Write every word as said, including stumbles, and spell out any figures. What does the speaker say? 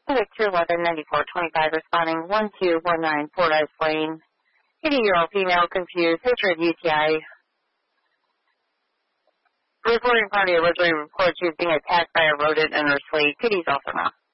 Victor eleven ninety-four twenty-five responding one two one nine Fordyce Lane. eighty-year-old female confused, history of U T I. Reporting party originally reported she was being attacked by a rodent in her sleep. Kitty's also now.